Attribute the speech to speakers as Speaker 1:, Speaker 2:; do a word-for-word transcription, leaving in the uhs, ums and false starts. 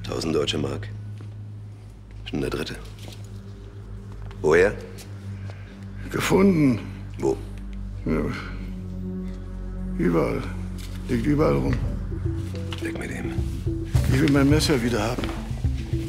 Speaker 1: Tausend deutsche Mark. Schon der dritte. Woher?
Speaker 2: Gefunden.
Speaker 1: Wo?
Speaker 2: Ja. Überall. Liegt überall rum.
Speaker 1: Weg mit ihm.
Speaker 2: Ich will mein Messer wieder haben.